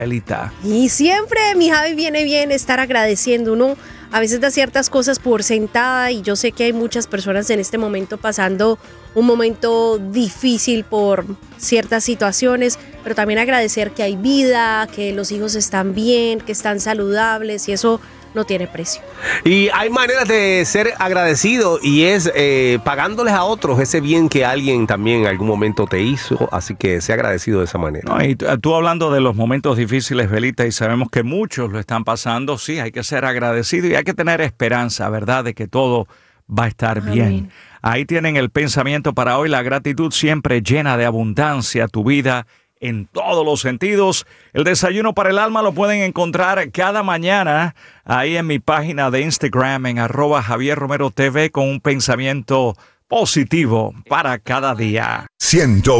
Elita. Y siempre, mi Javi, viene bien estar agradeciendo. Uno a veces da ciertas cosas por sentada y yo sé que hay muchas personas en este momento pasando un momento difícil por ciertas situaciones, pero también agradecer que hay vida, que los hijos están bien, que están saludables y eso no tiene precio. Y hay maneras de ser agradecido y es pagándoles a otros ese bien que alguien también en algún momento te hizo, así que sea agradecido de esa manera. No, y tú hablando de los momentos difíciles, Belita, y sabemos que muchos lo están pasando, sí, hay que ser agradecido y hay que tener esperanza, ¿verdad?, de que todo va a estar bien. Amén. Ahí tienen el pensamiento para hoy, la gratitud siempre llena de abundancia tu vida en todos los sentidos. El desayuno para el alma lo pueden encontrar cada mañana ahí en mi página de Instagram en @JavierRomeroTV con un pensamiento positivo para cada día.